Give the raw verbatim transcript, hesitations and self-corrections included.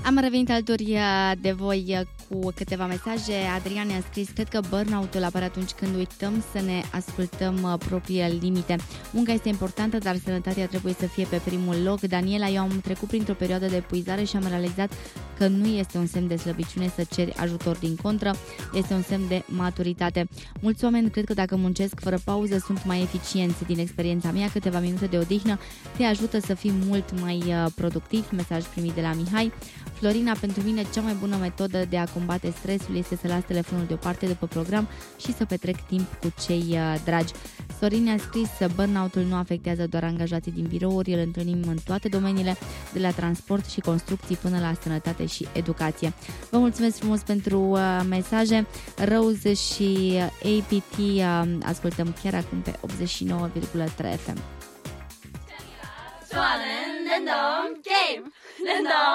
Am revenit alături de voi cu câteva mesaje. Adrian ne-a scris: cred că burnout-ul apare atunci când uităm să ne ascultăm propriile limite. Munca este importantă, dar sănătatea trebuie să fie pe primul loc. Daniela, eu am trecut printr-o perioadă de epuizare și am realizat că nu este un semn de slăbiciune să ceri ajutor, din contră, este un semn de maturitate. Mulți oameni cred că dacă muncesc fără pauză sunt mai eficienți. Din experiența mea, câteva minute de odihnă te ajută să fii mult mai productiv. Mesaj primit de la Mihai. Florina, pentru mine cea mai bună metodă de a combate stresul este să las telefonul deoparte după program și să petrec timp cu cei dragi. Sorin a scris: burnout-ul nu afectează doar angajații din birouri, îl întâlnim în toate domeniile, de la transport și construcții până la sănătate și educație. Vă mulțumesc frumos pentru uh, mesaje. Rose și A P T uh, ascultăm chiar acum pe optzeci și nouă virgulă trei F M.